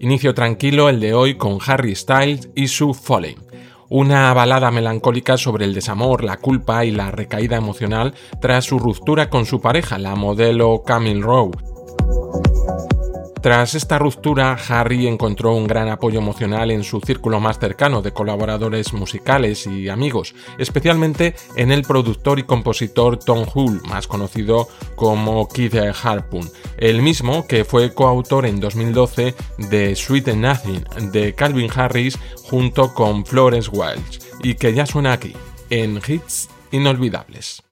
Inicio tranquilo el de hoy con Harry Styles y su Falling. Una balada melancólica sobre el desamor, la culpa y la recaída emocional tras su ruptura con su pareja, la modelo Camille Rowe. Tras esta ruptura, Harry encontró un gran apoyo emocional en su círculo más cercano de colaboradores musicales y amigos, especialmente en el productor y compositor Tom Hull, más conocido como Keith Harpoon, el mismo que fue coautor en 2012 de Sweet and Nothing de Calvin Harris junto con Florence Welch, y que ya suena aquí, en Hits Inolvidables.